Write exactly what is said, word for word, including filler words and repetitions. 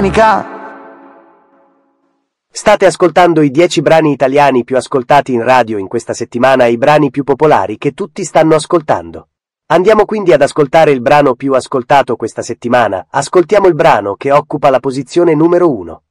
domenica. State ascoltando i dieci brani italiani più ascoltati in radio in questa settimana e i brani più popolari che tutti stanno ascoltando. Andiamo quindi ad ascoltare il brano più ascoltato questa settimana. Ascoltiamo il brano che occupa la posizione numero uno.